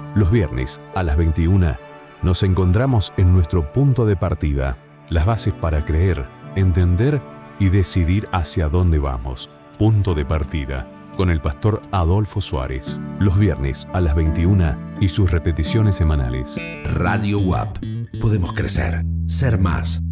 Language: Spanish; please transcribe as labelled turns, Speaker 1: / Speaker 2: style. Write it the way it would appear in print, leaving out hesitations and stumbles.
Speaker 1: Los viernes a las 21 nos encontramos en nuestro punto de partida, las bases para creer, entender y decidir hacia dónde vamos. Punto de partida, con el pastor Adolfo Suárez. Los viernes a las 21 y sus repeticiones semanales.
Speaker 2: Radio UAP. Podemos crecer, ser más.